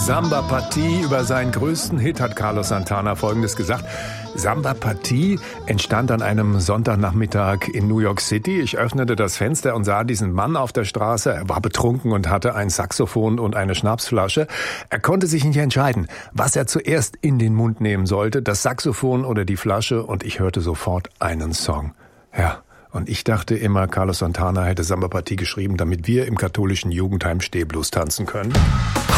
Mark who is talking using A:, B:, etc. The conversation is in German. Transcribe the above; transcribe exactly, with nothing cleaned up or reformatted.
A: Samba Partie. Über seinen größten Hit hat Carlos Santana Folgendes gesagt. Samba Partie entstand an einem Sonntagnachmittag in New York City. Ich öffnete das Fenster und sah diesen Mann auf der Straße. Er war betrunken und hatte ein Saxophon und eine Schnapsflasche. Er konnte sich nicht entscheiden, was er zuerst in den Mund nehmen sollte, das Saxophon oder die Flasche. Und ich hörte sofort einen Song. Ja. Und ich dachte immer, Carlos Santana hätte Samba Partie geschrieben, damit wir im katholischen Jugendheim Stehblues tanzen können.